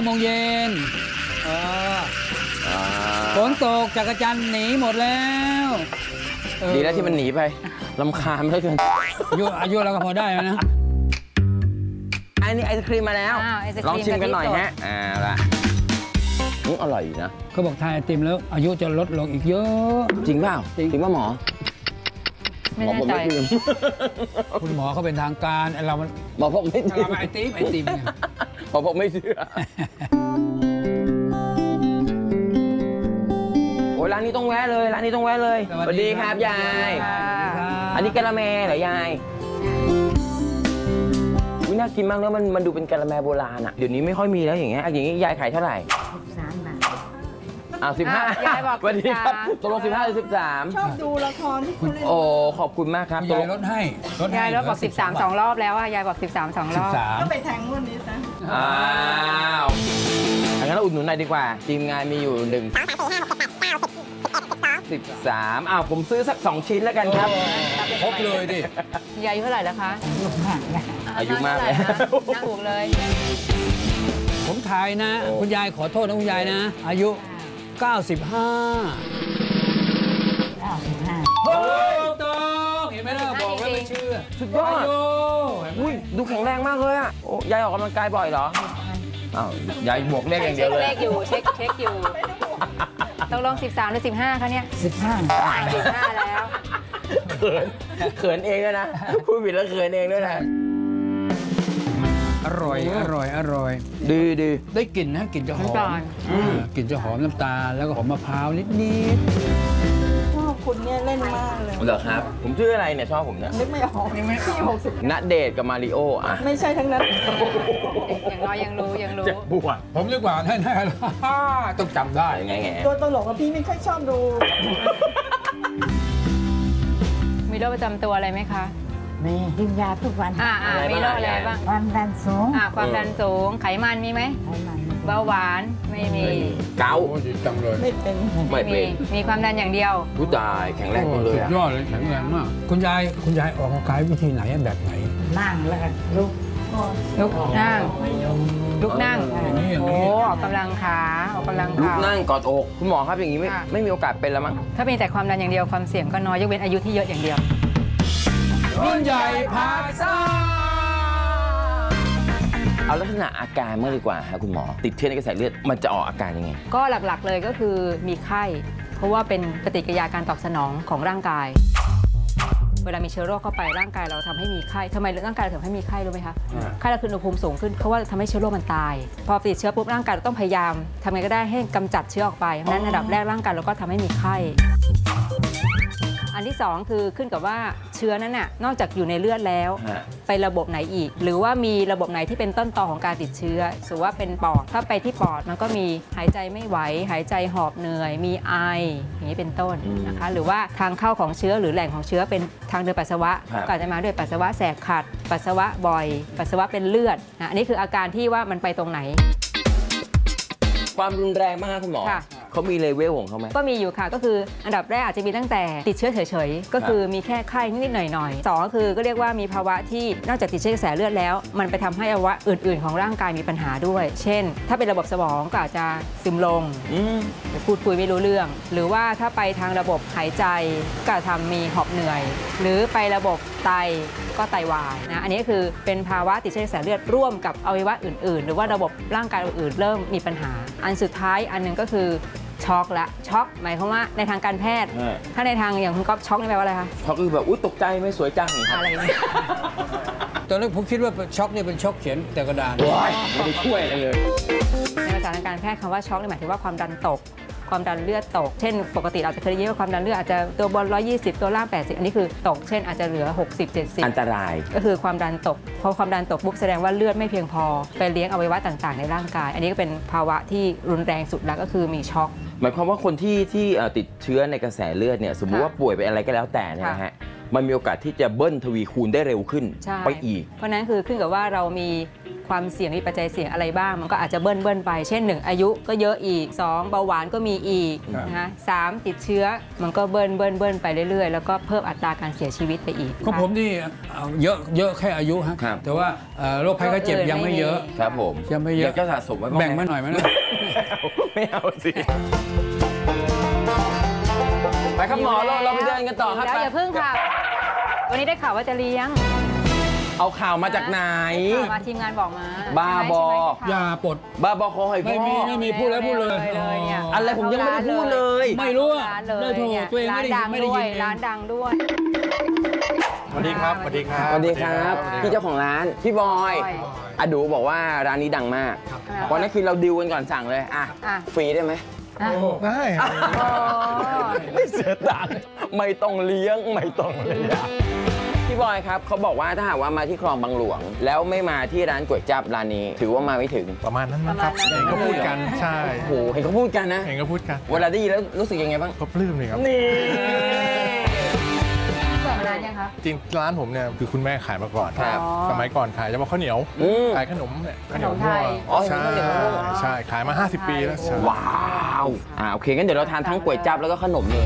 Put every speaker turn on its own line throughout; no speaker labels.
โมงเย็นฝนตกจักรจันทร์หนีหมดแล้ว
ดีแล้วที่มันหนีไปรำคาญเหลือเกิน
อายุเราก็พอได้นะ
อันนี้ไอศครีมมาแล้วลองชิมกันหน่อยฮะละอร่อยนะ
เขาบอกทานไอติมแล้วอายุจะลดลงอีกเยอะ
จริงเปล่าจริงป่ะหมอ
ไม่แน่ใจ
คุณหมอเขาเป็นทางการเรามัน
หมอบอกไม่เชื่อ
ไอติม
หมอบอกไม่เชื่อโอ้ร้านนี้ต้องแวะเลยร้านนี้ต้องแวะเลยสวัสดีครับยายอันนี้กะละแมเหรอยายน่ากินมากแล้วมันดูเป็นกะละแมโบราณอ่ะเดี๋ยวนี้ไม่ค่อยมีแล้วอย่างเงี้ยยายขายเท่าไหร่13 บาท15
ยายบอก
วันนี้ครับตกลง15 หรือ 13
ชอบดูละครที่คุณเล่น
โอ้ขอบคุณมากครับ
ยายลดให้
ยายลดบอก13 2 รอบแล้วยายบอก13 2 รอบ
ก็ไปแทงวันนี้ซะ
งั้นเราอุดหนุนหน่อยดีกว่าทีมงานมีอยู่13ผมซื้อสัก2 ชิ้นแล้วกันครับ
ครบเลยดิ
ยายอายุเท่าไหร่แล้วคะ
อายุมากเลย
น่าถูกเลย
ผมถ่ายนะคุณยายขอโทษนะคุณยายนะอายุ95เฮ้ยต้องเห็นไหมล่ะบอกแล้วไม่เชื่อ
สุดยอดดูแข็งแรงมากเลยอ่ะยายออกกำลังกายบ่อยเหรออ้าวยายบวกเลขอย่างเดียวเลย
เช็คเลขอยู่เช็คอยู่ต้องลง13 หรือ 15คะเนี่ย15แล้ว
เขินเองด้วยนะพูดผิดแล้วเขินเองด้วยนะ
อร่อย
ดี
ได้กลิ่นนะกลิ่นจะหอมกลิ่นจะหอมน้ำตาลแล้วก็หอมมะพร้าวนิด
ชอบคุณเนี่ยเล่นมากเลย
เหรอครับผมชื่ออะไรเนี่ยชอบผมเนี่ย
นึกไม่ออกพี่
60ณเดชน์กับมาริโออ่ะ
ไม่ใช่ทั้งนั้น
อย่างน้อยยังรู้
เจ็บปวดผมดีกว่าแน่ๆต้องจำได้
ไง
ตัวตลกกับพี่ไม่ค่อยชอบดู
มีโรคประจำตัวอะไรไหมคะ
มีกินยาทุกวัน
มีโรคอะไรบ้าง
ความดันสูง
ความดันสูงไขมันมีไหม
ไขมัน
เบาหวานไม่มี
เกา
ดีจังเลย
ไม่เป็น
มีความดันอย่างเดียว
ผู้ตายแข็งแรงเลย
สุดยอดเลยแข็งแรงมากคุณยายออกกำลังกายวิธีไหนแบบไหน
นั่งแล้วก็ลุก
นั่งโอ้ออกกำลังขา
ลุกนั่งกอดอกคุณหมอครับอย่างนี้ไม่มีโอกาสเป็นแล้วมั้ง
ถ้าเป็นแต่ความดันอย่างเดียวความเสี่ยงก็น้อยยกเว้นอายุที่เยอะอย่างเดียว
รุ่นใหญ่พาซ่า
เอาลักษณะอาการเมื่อดีกว่าครับคุณหมอติดเชื้อในกระแสเลือดมันจะออกอาการยังไง
ก็หลักๆเลยก็คือมีไข้เพราะว่าเป็นปฏิกิริยาการตอบสนองของร่างกายเวลามีเชื้อโรคเข้าไปร่างกายเราทำให้มีไข้ทำไมร่างกายเราถึงให้มีไข้รู้ไหมคะไข้เราคืออุณหภูมิสูงขึ้นเพราะว่าทำให้เชื้อโรคมันตายพอติดเชื้อปุ๊บร่างกายเราต้องพยายามทำไงก็ได้ให้กำจัดเชื้อออกไปเพราะฉะนั้นอันดับแรกร่างกายเราก็ทำให้มีไข้อันที่2คือขึ้นกับว่าเชื้อนั้นน่ะนอกจากอยู่ในเลือดแล้วไประบบไหนอีกหรือว่ามีระบบไหนที่เป็นต้นตอของการติดเชื้อสมมติว่าเป็นปอดถ้าไปที่ปอดมันก็มีหายใจไม่ไหวหายใจหอบเหนื่อยมีไออย่างนี้เป็นต้นนะคะหรือว่าทางเข้าของเชื้อหรือแหล่งของเชื้อเป็นทางเดินปัสสาวะก็อาจจะมาด้วยปัสสาวะแสบขัดปัสสาวะบ่อยปัสสาวะเป็นเลือดอันนี้คืออาการที่ว่ามันไปตรงไหน
ความรุนแรงมากคุณหมอเขามีเลเวลของเขาไหม
ก็มีอยู่ค่ะก็คืออันดับแรกอาจจะมีตั้งแต่ติดเชื้อเฉยๆก็คือมีแค่ไข้นิดๆหน่อยๆ2ก็คือก็เรียกว่ามีภาวะที่นอกจากติดเชื้อกระแสเลือดแล้วมันไปทำให้อวัยวะอื่นๆของร่างกายมีปัญหาด้วยเช่นถ้าเป็นระบบสมองก็อาจจะซึมลงพูดคุยไม่รู้เรื่องหรือว่าถ้าไปทางระบบหายใจก็ทำมีหอบเหนื่อยหรือไประบบไตก็ไตวายนะอันนี้คือเป็นภาวะติดเชื้อกระแสเลือดร่วมกับอวัยวะอื่นๆหรือว่าระบบร่างกายอื่นๆเริ่มมีปัญหาอันสุดท้ายอันนึงก็คือช็อกละช็อกหมายความว่าในทางการแพทย์ถ้าในทางอย่างคุณก๊อฟช็อกนี่แปลว่าอะไรคะ
ช็อกคือแบบอุ๊ยตกใจไม่สวยจัง
อะไรเนี่ย
ตอนแรกผมคิดว่าช็อกเนี่ยเป็นช็อกเขียนแต่กระดาน
ไม่ได้ช่วยอะไรเลย
ในภาษาทางการแพทย์คำว่าช็อกหมายถึงว่าความดันตกความดันเลือดตกเช่นปกติเราจะเคยได้ยินว่าความดันเลือดอาจจะตัวบน120ตัวล่าง80อันนี้คือตกเช่นอาจจะเหลือ60-70
อันตราย
ก็คือความดันตกพอความดันตกปุ๊บแสดงว่าเลือดไม่เพียงพอไปเลี้ยงอวัยวะต่างๆในร่างกายอันนี้ก็เป็นภาวะที่รุนแรงสุดแล้วก็คือมีช็อก
หมายความว่าคนที่ติดเชื้อในกระแสเลือดเนี่ยสมมุติว่าป่วยไปอะไรก็แล้วแต่เนี่ยนะฮะมันมีโอกาสที่จะเบิ้ลทวีคูณได้เร็วขึ้น
ใช่
ไปอีก
เพราะนั้นคือขึ้นกับว่าเรามีความเสี่ยงมีปัจจัยเสี่ยงอะไรบ้าง มันก็อาจจะเบิ้ลไป เช่น 1 อายุก็เยอะอีก 2 เบาหวานก็มีอีกนะคะ3 ติดเชื้อมันก็เบิ้ลไปเรื่อยๆ แล้วก็เพิ่มอัตราการเสียชีวิตไปอีก
ของผมนี่เยอะแค่อายุฮะ
ครับ
แต่ว่าโรคภัยไข้เจ็บยังไม่เยอะ
ครับผม
ยังไม่เยอะ
อยากจะสะสมไว้บ้าง
แบ่งมาหน่อยไหมนะ
ไม่เอาสิ ไปครับหมอเราไปเดินกันต่อครับ
แล้วอย่าเพิ่งค่ะ วันนี้ได้ข่าวว่าจะเลี้ยง
เอาข่าวมาจากไหน
มาทีมงานบอกมา
บ้าบอ
ใช่ไหม
อย่าปลด
บ้าบอคอหอยพ่
ไม่มีพูดแล้วพูดเลย
เลยเนี่ย
อะไรผมยังไม่ได้พูดเลย
ไม่รู้อะ
ร้านเลย
ได้โทร
เนี่ย
ตัวเองไม่ได้
ร้านดัง
ไม่ได้
ด้วย
ยินเอง
ร้านดังด้วย
สวัสดีครับ สวัสดีครับ
สวัสดีครับ พี่เจ้าของร้าน พี่บอย
บอย
อะดูบอกว่าร้านนี้ดังมากวันนั้นคือเราดิวกันก่อนสั่งเลยอ่ะ
อ่ะ
ฟรีได้ไหม
อ่ะ
ได้ครับ
ไม่เสียตังค์ไม่ต้องเลี้ยงไม่ต้องเลี้ยงพี่บอยครับเขาบอกว่าถ้าหากว่ามาที่คลองบางหลวง แล้วไม่มาที่ร้านก๋วยจั๊บร้านนี้ ถือว่ามาไม่ถึง
ประมาณนั้นนะครับ
ประมาณนั้น
เห็นก็พูดกัน ใช่
โอ้โหเห็นเขาพูดกันนะ
เห็นก็พูดกัน
เวลาได้ยินแล้วรู้สึกยังไงบ้าง
ก็ปลื้มเลยครับ
นี่
เปิดมานานยังคะ
จริงร้านผมเนี่ยคือคุณแม่ขายมาก่อน
ครับ
สมัยก่อนขายเฉพาะข้าวเหนียว
อืม
ขายขนมเนี่ยข้าวเหนียว
ขนมไท
มั่วย
อ๋อ
ใช่
ข้าวเหนียวมั่ว
ใช่ ขายมา 50 ปีแล้วใช่
ว้าวโอเคงั้นเดี๋ยวเราทานทั้งก๋วยจั๊บแล้วก็ขนมเลย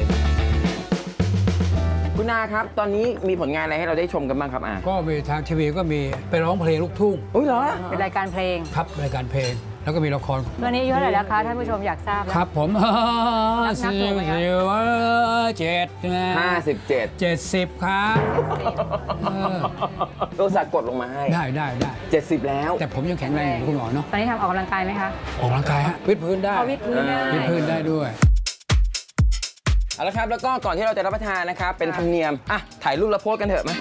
คุณอาครับ ตอนนี้มีผลงานอะไรให้เราได้ชมกันบ้างครับอา
ก็มีทางทีวีก็มีไปร้องเพลงลูกทุ่ง
อุ้ยเหรอ
เป็นรายการเพลง
ครับรายการเพลง แล้วก็มีละคร
ตอนนี้อายุเท่าไหร่แล้วคะท่านผู้ชมอยากทราบแล้ว
ครับผม
นับถูกไหมครับ
7นะ
57
70 ครับเออ
ตัวสักกดลงมาให้
ได้
70 แล้ว
แต่ผมยังแข็งแรงอยู่คุณหมอเนาะ
ตอนนี้ทำออกกำลังกายไหมคะ
ออกกำลังกายฮะวิดพื้นได้
เอาวิดพื้นได้
วิดพื้นได้ด้วย
เอาละครับ แล้วก็ก่อนที่เราจะรับประทานนะครับ เป็นธรรมเนียม อ่ะ ถ่ายรูปแล้วโพสกันเถอะมา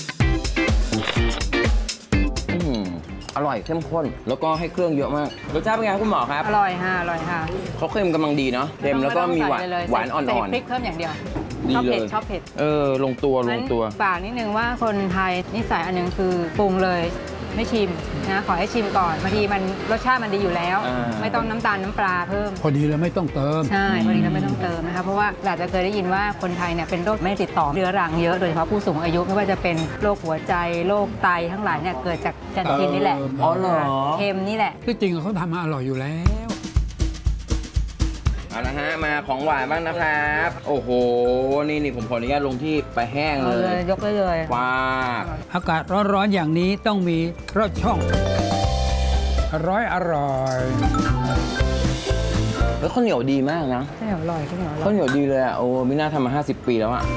อร่อยเข้มข้น แล้วก็ให้เครื่องเยอะมาก รสชาติเป็นไงครับคุณหมอครับ
อร่อยค่ะอร่อยค่ะ
เขาเค็มกำลังดีเนาะ เค็มแล้วก็มีหวาน
ไต้องใส่เลย
หวานอ่
ใส่
อน
พริกเพิ่มอย่างเดียว
ดี
ชอบ
เล
เผ็
ย
ดชอบเผ็ด
ลงตัว
งั้น
ตัว
ฝากนิดนึงว่าคนไทยนิสัยอันหนึงคือปรุงเลยไม่ชิมนะขอให้ชิมก่อนบางทีมันรสชาติมันดีอยู่แล้ว ไม่ต้องน้ำตาลน้ำปลาเพิ่ม
พอดีเลยไม่ต้องเติม
ใช่พอดีเราไม่ต้องเติมนะคะเพราะว่าอาจจะเคยได้ยินว่าคนไทยเนี่ยเป็นโรคไม่ติดต่อเรื้อรังเยอะโดยเฉพาะผู้สูงอายุไม่ว่าจะเป็นโรคหัวใจโรคไตทั้งหลายเนี่ยเกิดจากการกินนี่แหละ
อ๋อเหรอ
เค็มนี่แหละ
ที่จริงเขาทำมาอร่อยอยู่แล้ว
เอาละฮะ มาของหวานบ้างนะครับ โอ้โห นี่ผมขออนุญาตลงที่ไปแห้ง
เอา
เล
เลย
ย
ยกได้เลย
ว้า
อากาศร้อนๆอย่างนี้ต้องมีรสช่อง อร่อย
แล้วข้าวเหนียวดีมากนะ
ข้าวเหนียวอร่อยข้าวเหนียวอร่
ข้า
อ
วย เหนียวดีเลยอ่ะ โอ้ไม่น่าทำมา 50 ปีแล้วอ่ะ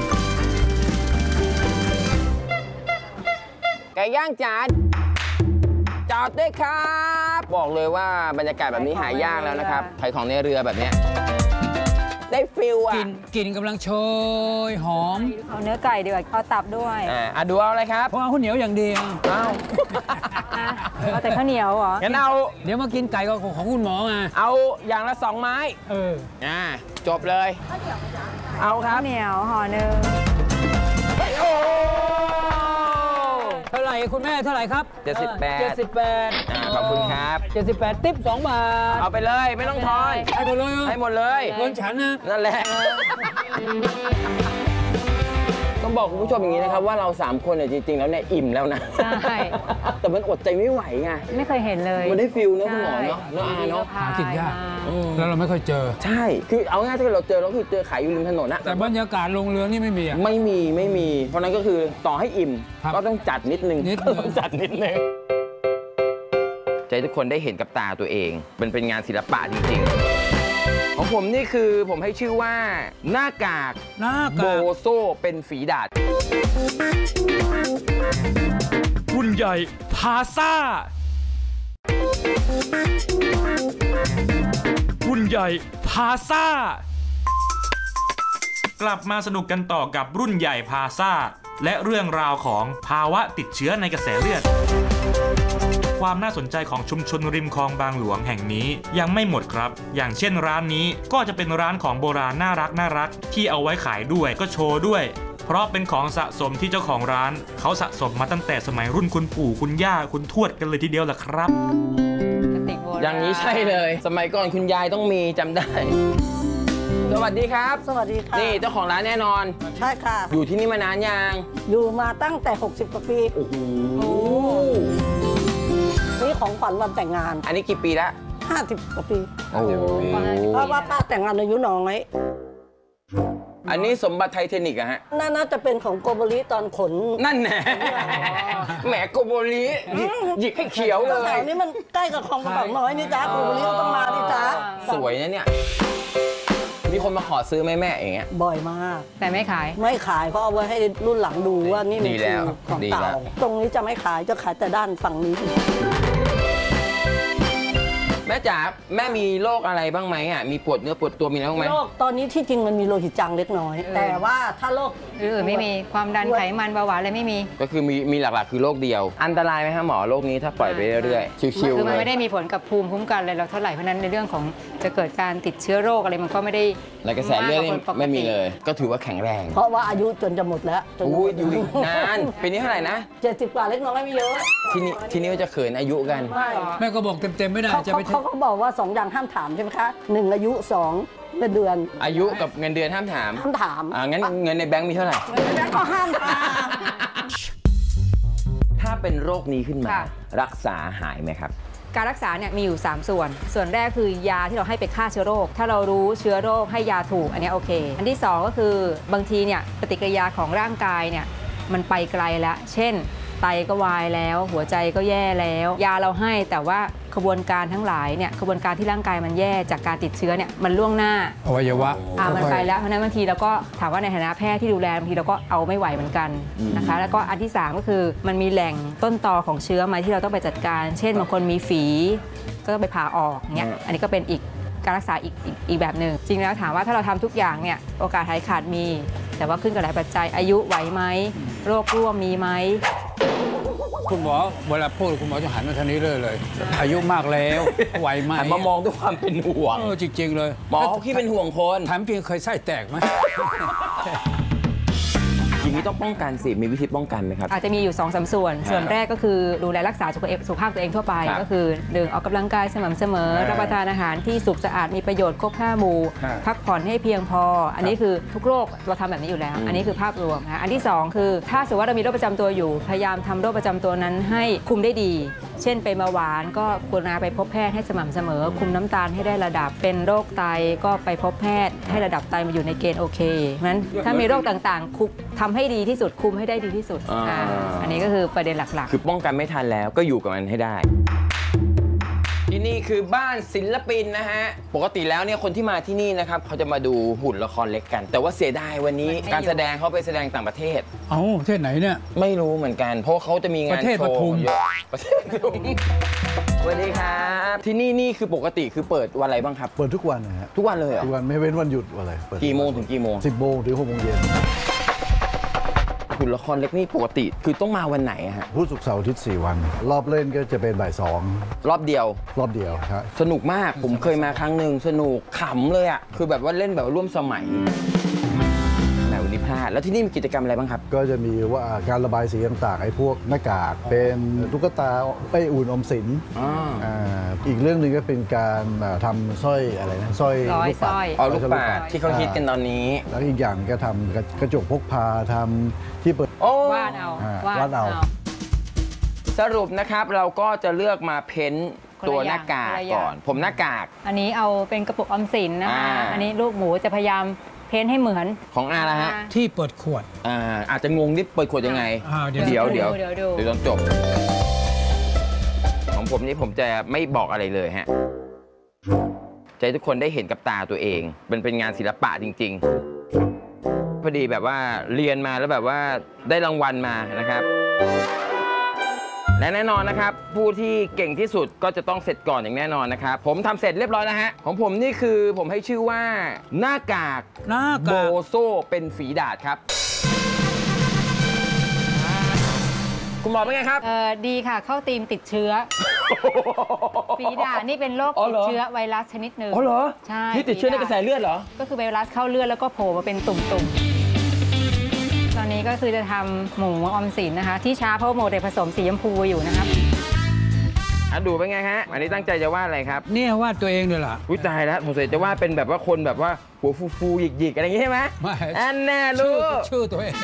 ไก่ย่างจานจอดด้วยครับ บอกเลยว่าบรรยากาศแบบนี้หายากแล้วนะครับขายของในเรือแบบเนี้ยได้ฟิล
ๆ
อ่ะ
กลิ่นกำลังโชยหอม
เอาเนื้อไก่ดีกว่าเอาตับด้วย
ดูเอาอะไรครับ
เพราะเอาข้าวเหนียวอย่างเดียว
เอา
นะเอาแต่ข้าวเหนียวเหรอ
งั้นเอา
เดี๋ยวมากินไก่ของคุณหมอมา
เอาอย่างละ 2 ไม้ จบเลย เอาครั
ข้า
บ
วเหนียวห่อหนึ่ง
โอ้
เท่าไหร่คุณแม่เท่าไหร่ครับ
78
78
ขอบคุณครับ
78 ติ๊บ2 บาท
เอาไปเลยไม่ต้องทอน
ให้หมดเลยเหรอ
ให้หมดเลย
เงินฉันนะ
นั่นแหละ ต้องบอกคุณผู้ชมอย่างนี้นะครับว่าเรา 3 คนเนี่ยจริงๆแล้วเนี่ยอิ่มแล้วนะ
ใช่
แต่มันอดใจไม่ไหวไง
ไม่เคยเห็นเลย
มันได้ฟิลนะคุณหมอเนาะเนาะอาเนาะ
หากินยาก
ใช่
แล้วเราไม่ค่อยเจอ
ใช่ คือเอาง่ายถ้าเกิดเราเจอเราคือเจอขายอยู่ริมถนนนะ
แต่บรรยากาศลงเรือนี่ไม่มีอ่ะ
ไม่มี เพราะนั้นก็คือต่อให้อิ่ม
ครับ
ก็ต้องจัดนิดนึง
นิดนึง
ต้องจัดนิดนึงใจทุกคนได้เห็นกับตาตัวเอง เป็นงานศิลปะจริงๆ ของผมนี่คือผมให้ชื่อว่า หน้ากาก
หน้า
โบ
กาก
โซ่เป็นฝีดาษ
รุ่นใหญ่พาซ่า รุ่นใหญ่พาซ่า กลับมาสนุกกันต่อกับรุ่นใหญ่พาซ่า และเรื่องราวของภาวะติดเชื้อในกระแสเลือด ความน่าสนใจของชุมชนริมคลองบางหลวงแห่งนี้ยังไม่หมดครับ อย่างเช่นร้านนี้ก็จะเป็นร้านของโบราณน่ารักที่เอาไว้ขายด้วยก็โชว์ด้วย เพราะเป็นของสะสมที่เจ้าของร้านเขาสะสมมาตั้งแต่สมัยรุ่นคุณปู่คุณย่าคุณทวดกันเลยทีเดียวล่ะครับ
กระติกโบราณ
อย่างนี้ใช่เลย สมัยก่อนคุณยายต้องมีจำได้ กสวัสดีครับ
สวัสดีค่ะ
นี่เจ้าของร้านแน่นอน
ใช่ค่ะ
อยู่ที่นี่มานานยัง
อยู่มาตั้งแต่ 60 กว่าปี
โอ้โห
นี่ของขวัญวันแต่งงาน
อันนี้กี่ปีละ
50 กว่าปี
โอ้โห
เพราะว่าป้าแต่งงานอายุน้อย
อันนี้สมบัติไทเทนิกอะฮะ
น่าจะเป็นของโกโบริตอนขน
นั่นแหละแหมโกโบริหยิกให้เขียวเล
แถ
ยว
นี้มันใกล้กับคลองกระเป๋าน้อยนี่จ้าโกโบริก็ต้องมานี่จ้า
สวยนะเนี่ย มีคนมาขอซื้อไหมแม่อย่างเงี้ย
บ่อยมาก
แต่ไม่ขาย
ไม่ขายเพราะเอาไว้ให้รุ่นหลังดูว่านี่มัน
ดีแล้
คือ
ว
ของ
ดี
เก่า
แล้ว
ตรงนี้จะไม่ขายจะขายแต่ด้านฝั่งนี้
แม่จ๋าแม่มีโรคอะไรบ้างไหมอ่ะมีปวดเนื้อปวดตัวมีอะไรบ้างไหม
โรคตอนนี้ที่จริงมันมีโลหิตจางเล็กน้อย แต่ว่าถ้าโรค
อื่นไม่มีความดันไขมันเบาหวานอะไรไม่มี
ก็คือมีหลักๆคือโรคเดียว อันตรายไหมฮะหมอโรคนี้ถ้าปล่อยไปเรื่อยๆชิว
คื
ๆ
อมัน
เล
ไม่
ย
ได้มีผลกับภูมิคุ้มกันอะไรเราเท่าไหร่เพราะฉะนั้นในเรื่องของจะเกิดการติดเชื้อโรคอะไรมันก็ไม่ได้
ในกระแสเลือดนี่
ากกว่าคนปกติ
ไม่มีเลย ก็ถือว่าแข็งแรง
เพราะว่าอายุจนจะหมดแล้วจนจะหม
อุ้ย
ด
อยู่อีกนานปีนี้เท่าไหร่นะ
70 กว่าเล็กน้อยไม่เยอะ
ที่นี่ก็จะเขินอายุกัน
ไม่
แม่ก็บอกเต็มๆไม่ได้จะไป
เขาก็บอกว่า 2 อย่างห้ามถามใช่ไหมคะ1อายุ2เดือน
อายุกับเงินเดือนห้ามถาม
ห้ามถาม
งั้นเงินในแบงค์มีเท่าไหร่
แล้วก็ห้ามถาม
ถ้าเป็นโรคนี้ขึ้นมา
ค่ะ
รักษาหายไหมครับ
การรักษาเนี่ยมีอยู่ 3 ส่วน ส่วนแรกคือยาที่เราให้ไปฆ่าเชื้อโรค ถ้าเรารู้เชื้อโรคให้ยาถูกอันนี้โอเค อันที่ 2 ก็คือบางทีเนี่ยปฏิกิริยาของร่างกายเนี่ยมันไปไกลแล้ว เช่น ไตก็วายแล้ว หัวใจก็แย่แล้ว ยาเราให้แต่ว่าขบวนการทั้งหลายเนี่ยขบวนการที่ร่างกายมันแย่จากการติดเชื้อเนี่ยมันล่วงหน้า
อวัยวะ
มันไปแล้วเพราะฉะนั้นบางทีเราก็ถามว่าในฐานะแพทย์ที่ดูแลบางทีเราก็เอาไม่ไหวเหมือนกันนะคะ แล้วก็อันที่ 3 ก็คือมันมีแหล่งต้นตอของเชื้อมาที่เราต้องไปจัดการ เช่นบางคนมีฝีก็ต้องไปผ่าออกเนี่ยอันนี้ก็เป็นอีกการรักษาอีกแบบหนึ่งจริงแล้วถามว่าถ้าเราทำทุกอย่างเนี่ยโอกาสหายขาดมี แต่ว่าขึ้นกับหลายปัจจัยอายุไหวไหมโรคร่วมมีไหม
คุณหมอเวลาพูดคุณหมอจะหันมาทางนี้เลย อายุมากแล้วไหวไหม
หันมามองด้วยความเป็นห่วง
จริงๆเลย
หมอเขาขี้เป็นห่วงคน
ถามจริงเคยไส้แตกไหม
อย่างนี้ต้องป้องกันสิ มีวิธีป้องกันไหมครับ
อาจจะมีอยู่ 2-3 ส่วน ส่วนแรกก็คือดูแลรักษาสุขภาพตัวเองทั่วไป
ครับ
ก็คือ1ออกกำลังกายสม่ำเสมอ รับประทานอาหารที่สุกสะอาดมีประโยชน์ครบ5หมู่
ครับ
พักผ่อนให้เพียงพอ อันนี้คือทุกโรคเราทำแบบนี้อยู่แล้ว อันนี้คือภาพรวมนะอันที่ 2 คือถ้าสมมติว่าเรามีโรคประจำตัวอยู่ พยายามทำโรคประจำตัวนั้นให้คุมได้ดี เช่นเป็นเบาหวานก็กรุณาไปพบแพทย์ให้สม่ำเสมอ คุมน้ำตาลให้ได้ระดับเป็นโรคไตก็ไปพบแพทย์ให้ระดับไตมาอยู่ในเกณฑ์โอเคเพราะฉะนั้นถ้ามีโรคต่างๆคุมทำให้ดีที่สุดคุมให้ได้ดีที่สุด อันนี้ก็คือประเด็นหลัก
คือป้องกันไม่ทันแล้วก็อยู่กับมันให้ได้ ที่นี่คือบ้านศิลปินนะฮะ ปกติแล้วเนี่ยคนที่มาที่นี่นะครับเขาจะมาดูหุ่นละครเล็กกัน แต่ว่าเสียดายวันนี้การแสดงเขาไปแสดงต่างประเทศ
เอ้าประเทศไหนเนี่ย
ไม่รู้เหมือนกัน เพราะว่าเขาจะมีงาน
ประเทศ
โช
ป
ว์
ทุม
เยอะประเทศปทุมสวัสดีครับ ที่นี่คือปกติคือเปิดวันอะไรบ้างครับ
เปิดทุกวันนะฮะ
ทุกวันเลยเหรอ
ทุกวันไม่เว้นวันหยุดอะไรเปิด
กี่โมงถึงกี่โมง
10 โมงถึง6 โมงเย็น
หุ่นละครเล็กนี่ปกติคือต้องมาวันไหนอะฮะ
พุธศุกร์เสาร์อาทิตย์4 วัน รอบเล่นก็จะเป็นบ่าย
รอบเดียว
2 รอบเดียวครับ
สนุกมาก ผมเคยมาครั้งหนึ่งสนุกขำเลยอ่ะ คือแบบว่าเล่นแบบร่วมสมัยแหมวันนี้พลาดแล้วที่นี่มีกิจกรรมอะไรบ้างครับ
ก็จะมีว่าการระบายสีต่างๆไอ้พวกหน้ากากเป็นตุ๊กตาไปอุ่นอมสิน อีกเรื่องหนึ่งก็เป็นการทำสร้อยอะไรนะสร้อย
ร้อย
ลูกปัด
สร้อย
เอาลูกปัดที่เขาฮิตกันตอนนี้
แล้วอีกอย่างก็ทำกระจกพกพาทำที่เปิด
โอ้
วาดเอา
วาดเอา
สรุปนะครับเราก็จะเลือกมาเพ้นท์
คนละ
ตัว
อย่าง
หน้ากาก
คนละอย่าง
ก่อน ผมหน้ากาก
อันนี้เอาเป็นกระปุกออมสินนะคะ
อ่า
อันนี้ลูกหมูจะพยายามเพ้นให้เหมือน
ของอาละฮะ
ที่เปิดขวด
อาจจะงงที่เปิดขวดยังไง
เดี๋ยว
เดี๋ยว
เดี๋
เดี๋
ย
ยว วตอนจบ ของผมนี่ผมจะไม่บอกอะไรเลยฮะจะให้ทุกคนได้เห็นกับตาตัวเองเป็นงานศิลปะจริงๆพอดีแบบว่าเรียนมาแล้วแบบว่าได้รางวัลมานะครับ และแน่นอนนะครับผู้ที่เก่งที่สุดก็จะต้องเสร็จก่อนอย่างแน่นอนนะครับผมทำเสร็จเรียบร้อยแล้วฮะของผมนี่คือผมให้ชื่อว่าหน้ากาก
หน้า
โบ
กาก
โซ่เป็นฝีดาษครับ คุณหมอเป็นไงครับ
ดีค่ะ เข้าธีมติดเชื้อ ฝีดาษนี่เป็นโรค
อ๋อ
ติ
เหร
ด
อ
เชื้อไวรัสชนิดหนึ่ง
อ๋อเหรอ
ใช่
ที่ติดเชื้อในกระแสเลือดเหรอ
ก็คือไวรัสเข้าเลือดแล้วก็โผล่มาเป็นตุ่มๆ ตอนนี้ก็คือจะทำหมูออมสินนะคะ ที่ช้าเพราะว่าโมเดลผสมสีชมพูอยู่นะครับ
ดูเป็นไงฮะอันนี้ตั้งใจจะวาดอะไรครับ
เนี่ยวาดตัวเองเลยล่ะ
อุ้ยตายแล้วผมเสร็จจะวาดเป็นแบบว่าคนแบบว่าหัวฟูๆหยิกๆอะไรอย่างงี้ใช่ไหม
ไม่
อันแน่ลูก
ชื่อตัวเอง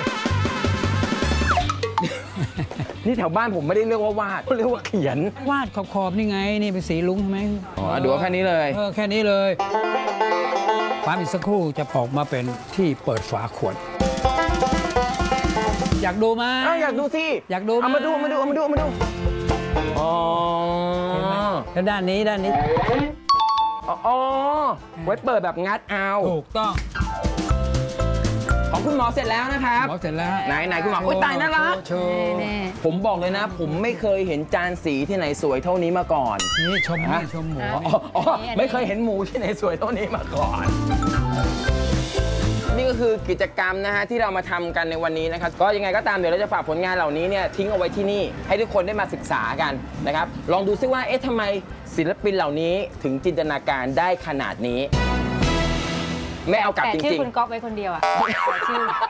นี่แถวบ้านผมไม่ได้เรียกว่าวาดเขาเรียกว่าเขียน
วาดขอบๆนี่ไงนี่เป็นสีลุ้งใช่ไหม
อ๋อดูแค่นี้เลย
แค่นี้เลยปั๊มอีกสักครู่จะออกมาเป็นที่เปิดฝาขวด อยากดูไหม
อยากดูสิ
อยากดูไหม
เอามาดูอ๋อ
เห็นไหมแล้วด้านนี้
อ๋อไว้เปิดแบบงัดเอา
ถูกต้อง
ของคุณหมอเสร็จแล้วนะครับ
หมอเสร็จแล้ว
ไหนคุณหมออุ๊ยตายน่ารัก
โชว์
แน่
ผมบอกเลยนะ ผมไม่เคยเห็นจานสีที่ไหนสวยเท่านี้มาก่อน
นี่ชมนี่ชมหมู
อ๋อไม่เคยเห็นหมูที่ไหนสวยเท่านี้มาก่อน นี่ก็คือกิจกรรมนะฮะที่เรามาทำกันในวันนี้นะครับก็ยังไงก็ตามเดี๋ยวเราจะฝากผลงานเหล่านี้เนี่ยทิ้งเอาไว้ที่นี่ให้ทุกคนได้มาศึกษากันนะครับลองดูซิว่าทำไมศิลปินเหล่านี้ถึงจินตนาการได้ขนาดนี้ไม่เอากลับจ
แต่ชื่
ริ
อง คุณก๊อฟไว้คนเดียวอะแต่ชื่อ
ๆ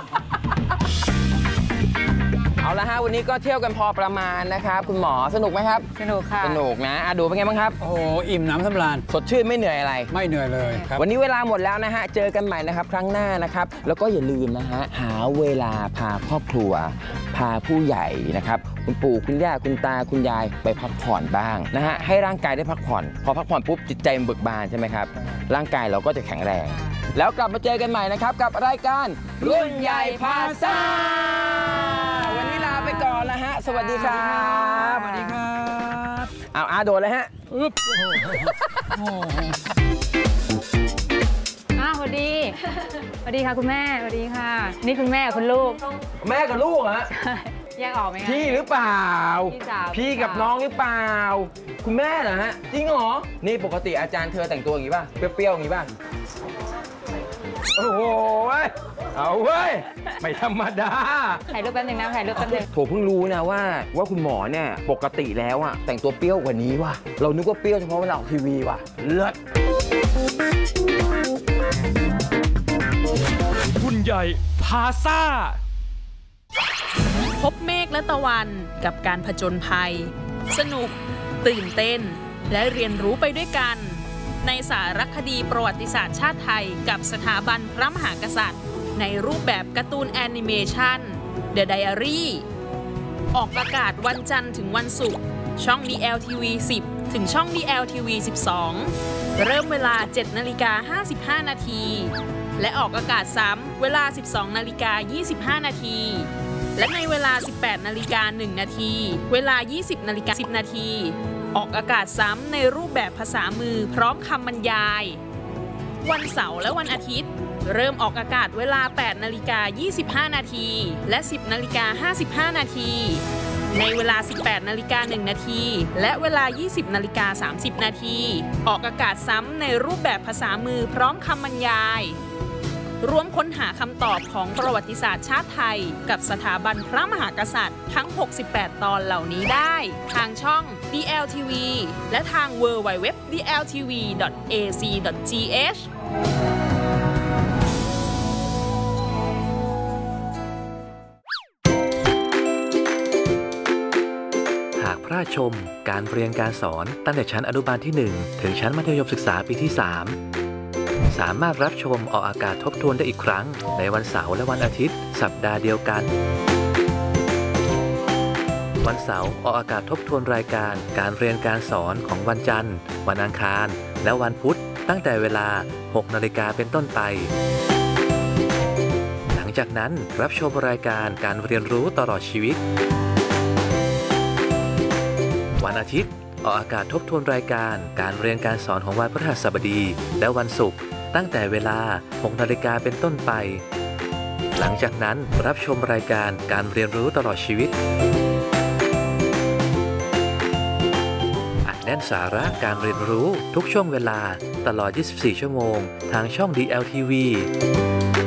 เอาละฮะวันนี้ก็เที่ยวกันพอประมาณนะครับคุณหมอสนุกไหมครับ
สนุกค่ะ
สนุกนะดูเป็นไงบ้างครับ
โอ้โหอิ่มหน้ำสำราญ
สดชื่นไม่เหนื่อยอะไร
ไม่เหนื่อยเลยครับ
วันนี้เวลาหมดแล้วนะฮะ เจอกันใหม่นะครับครั้งหน้านะครับ แล้วก็อย่าลืมนะฮะ หาเวลาพาครอบครัว พาผู้ใหญ่นะครับ คุณปู่คุณย่าคุณตาคุณยายไปพักผ่อนบ้างนะฮะ ให้ร่างกายได้พักผ่อน พอพักผ่อนปุ๊บจิตใจมันเบิกบานใช่ไหมครับ ร่างกายเราก็จะแข็งแรง แล้วกลับมาเจอกันใหม่นะครับกับรายการรุ่นใหญ่พาซ่า วันนี้ลาไปก่อนนะฮะ สวัสดีครับ
สวัสดีครับ
เอาอาโดนเลยฮะ
อึ๊บโอ้โห
สวัสดีสวัสดีค่ะคุณแม่สวัสดีค่ะ นี่คุณแม่กับคุณลูก
แม่กับลูกฮะ
แยกออกไหมคะ
พี่หรือเปล่า
พี่สาว
พี่กับน้องหรือเปล่า คุณแม่เหรอฮะ จริงเหรอ นี่ปกติอาจารย์เธอแต่งตัวอย่างนี้ป่ะ เปรี้ยวๆอย่างนี้ป่ะ โอ้โหเว้ยเอาเว้ย ไม่ธรรมดา
ถ่ายรูปแป๊บนึงนะถ่ายรูปแป๊บนึง
โถเพิ่งรู้นะว่าคุณหมอเนี่ยปกติแล้วอะแต่งตัวเปรี้ยวกว่านี้ว่ะ เรานึกว่าเปรี้ยวเฉพาะเวลาออกทีวีว่ะ เลิศ
รุ่นใหญ่พาซ่า
พบเมฆและตะวันกับการผจญภัย สนุก ตื่นเต้น และเรียนรู้ไปด้วยกัน ในสารคดีประวัติศาสตร์ชาติไทยกับสถาบันพระมหากษัตริย์ ในรูปแบบการ์ตูนแอนิเมชัน The Diary ออกอากาศวันจันทร์ถึงวันศุกร์ช่อง DLTV 10 ถึงช่อง DLTV 12 เริ่มเวลา 7:55 นาทีและออกอากาศซ้ำเวลา 12:25 นาทีและในเวลา 18:01 นาทีเวลา 20:10 นาทีออกอากาศซ้ำในรูปแบบภาษามือพร้อมคำบรรยาย วันเสาร์และวันอาทิตย์เริ่มออกอากาศเวลา 8:25 นาทีและ 10:55 นาทีในเวลา 18:01 นาทีและเวลา 20:30 นาทีออกอากาศซ้ำในรูปแบบภาษามือพร้อมคำบรรยายร่วมค้นหาคำตอบของประวัติศาสตร์ชาติไทยกับสถาบันพระมหากษัตริย์ทั้ง 68 ตอนเหล่านี้ได้ทางช่อง DLTV และทาง www.dltv.ac.th
หากพลาดชมการเรียนการสอนตั้งแต่ชั้นอนุบาลที่ 1 ถึงชั้นมัธยมศึกษาปีที่ 3 สามารถรับชมออกอากาศทบทวนได้อีกครั้งในวันเสาร์และวันอาทิตย์สัปดาห์เดียวกัน วันเสาร์ออกอากาศทบทวนรายการการเรียนการสอนของวันจันทร์วันอังคารและวันพุธตั้งแต่เวลา 6 นาฬิกาเป็นต้นไปหลังจากนั้นรับชมรายการการเรียนรู้ตลอดชีวิตวันอาทิตย์ออกอากาศทบทวนรายการการเรียนการสอนของวันพฤหัสบดีและวันศุกร์ตั้งแต่เวลา 6 นาฬิกาเป็นต้นไปหลังจากนั้นรับชมรายการการเรียนรู้ตลอดชีวิตอัดแน่นสาระการเรียนรู้ทุกช่วงเวลาตลอด 24 ชั่วโมงทางช่อง DLTV